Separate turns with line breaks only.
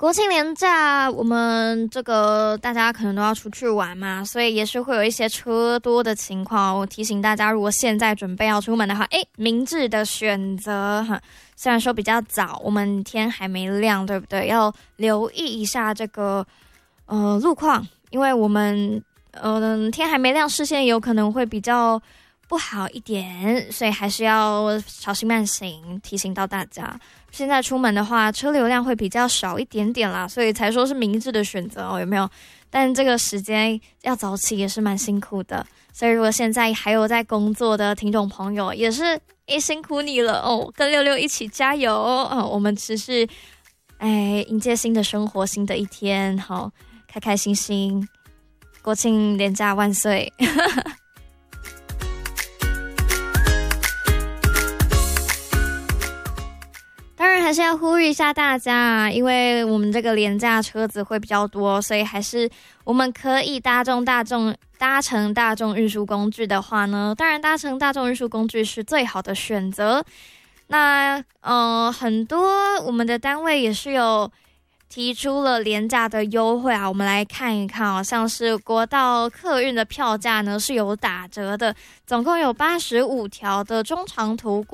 国庆连假，我们这个大家可能都要出去玩嘛，所以也是会有一些车多的情况。我提醒大家，如果现在准备要出门的话，明智的选择哈。虽然说比较早，我们天还没亮，对不对？要留意一下这个路况，因为我们天还没亮，视线有可能会比较不好一点，所以还是要小心慢行，提醒到大家。现在出门的话，车流量会比较少一点点啦，所以才说是明智的选择哦，有没有？但这个时间要早起也是蛮辛苦的，所以如果现在还有在工作的听众朋友，也是辛苦你了哦，跟六六一起加油哦！我们只是迎接新的生活，新的一天，好，开开心心，国庆连假万岁！当然还是要呼吁一下大家，因为我们这个廉价车子会比较多，所以还是我们可以搭乘大众运输工具的话呢，当然搭乘大众运输工具是最好的选择。那很多我们的单位也是有提出了廉价的优惠啊，我们来看一看哦，像是国道客运的票价呢是有打折的，总共有85条的中长途